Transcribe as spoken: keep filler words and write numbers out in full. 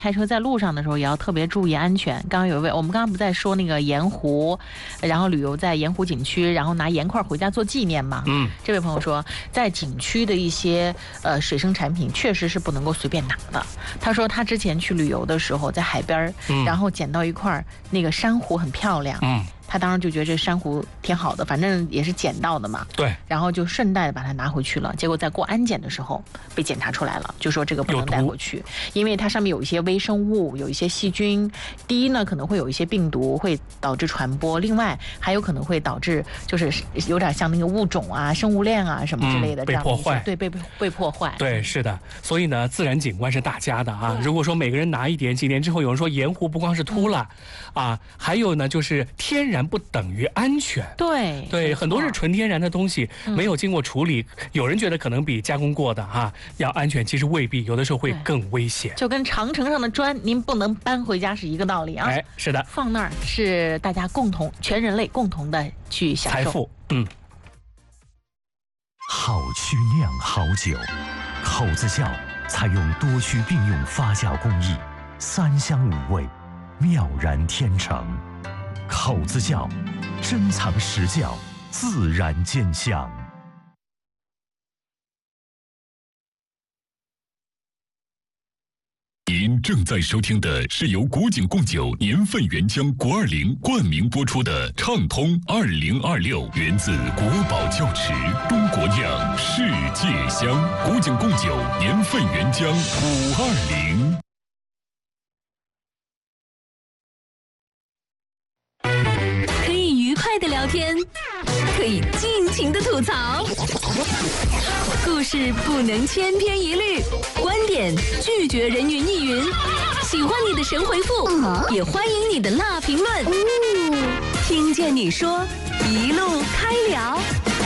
开车在路上的时候也要特别注意安全。刚刚有一位，我们刚刚不在说那个盐湖，然后旅游在盐湖景区，然后拿盐块回家做纪念嘛？嗯，这位朋友说，在景区的一些呃水生产品确实是不能够随便拿的。他说他之前去旅游的时候，在海边，嗯、然后捡到一块那个珊瑚，很漂亮。嗯。他当时就觉得这珊瑚挺好的，反正也是捡到的嘛。 对。 然后就顺带的把它拿回去了，结果在过安检的时候被检查出来了，就说这个不能带回去，因为它上面有一些微生物，有一些细菌。第一呢，可能会有一些病毒会导致传播；另外还有可能会导致就是有点像那个物种啊、生物链啊什么之类的、 嗯、被破坏。 对，被被被破坏。 对，是的。所以呢，自然景观是大家的啊。如果说每个人拿一点，几年之后有人说盐湖不光是秃了、嗯、啊，还有呢就是天然不等于安全。 对对，很多是纯天然的东西，没有经过处理，嗯、有人觉得可能比加工过的啊要安全，其实未必，有的时候会更危险。 就跟长城上的砖，您不能搬回家是一个道理啊。 哎，是的， 放那儿是大家共同、全人类共同的去享受财富。嗯， 好曲酿好酒，口子窖采用多区并用发酵工艺，三香五味，妙然天成。口子窖，珍藏实窖，自然见香。 您正在收听的是由古井贡酒年份原浆国二零冠名播出的畅通二零二六，源自国宝窖池，中国酿，世界香。古井贡酒年份原浆五二零。 可以愉快的聊天，可以尽情的吐槽，故事不能千篇一律，观点拒绝人云亦云。喜欢你的神回复，嗯、也欢迎你的辣评论。嗯、听见你说，一路开聊。